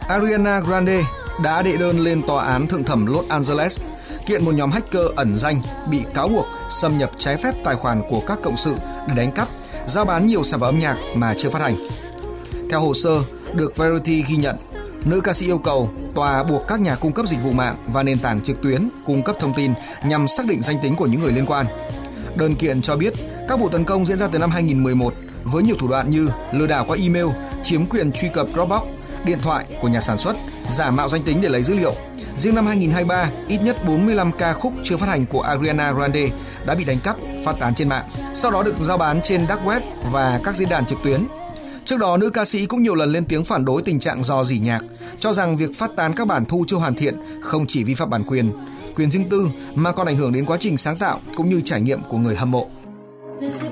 Ariana Grande đã đệ đơn lên tòa án thượng thẩm Los Angeles kiện một nhóm hacker ẩn danh bị cáo buộc xâm nhập trái phép tài khoản của các cộng sự để đánh cắp, giao bán nhiều sản phẩm âm nhạc mà chưa phát hành. Theo hồ sơ được Variety ghi nhận, nữ ca sĩ yêu cầu tòa buộc các nhà cung cấp dịch vụ mạng và nền tảng trực tuyến cung cấp thông tin nhằm xác định danh tính của những người liên quan. Đơn kiện cho biết các vụ tấn công diễn ra từ năm 2011 với nhiều thủ đoạn như lừa đảo qua email, chiếm quyền truy cập Dropbox, điện thoại của nhà sản xuất, giả mạo danh tính để lấy dữ liệu. Riêng năm 2023, ít nhất 45 ca khúc chưa phát hành của Ariana Grande đã bị đánh cắp, phát tán trên mạng, sau đó được giao bán trên dark web và các diễn đàn trực tuyến. Trước đó, nữ ca sĩ cũng nhiều lần lên tiếng phản đối tình trạng rò rỉ nhạc, cho rằng việc phát tán các bản thu chưa hoàn thiện không chỉ vi phạm bản quyền riêng tư mà còn ảnh hưởng đến quá trình sáng tạo cũng như trải nghiệm của người hâm mộ.